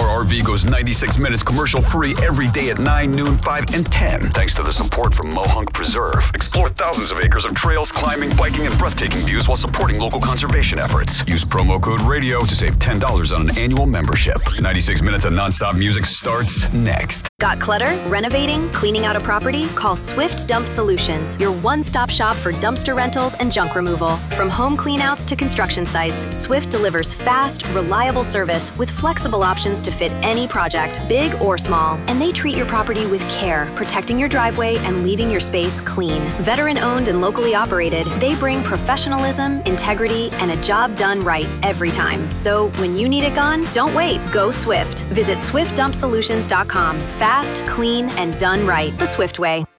Our RV goes 96 minutes commercial-free every day at 9, noon, 5, and 10. Thanks to the support from Mohonk Preserve. Explore thousands of acres of trails, climbing, biking, and breathtaking views while supporting local conservation efforts. Use promo code RADIO to save $10 on an annual membership. 96 minutes of nonstop music starts next. Got clutter? Renovating? Cleaning out a property? Call Swift Dump Solutions, your one-stop shop for dumpster rentals and junk removal. From home cleanouts to construction sites, Swift delivers fast, reliable service with flexible options to fit any project, big or small. And they treat your property with care, protecting your driveway and leaving your space clean. Veteran-owned and locally operated, they bring professionalism, integrity, and a job done right every time. So when you need it gone, don't wait. Go Swift. Visit swiftdumpsolutions.com. Fast, clean, and done right the Swift way.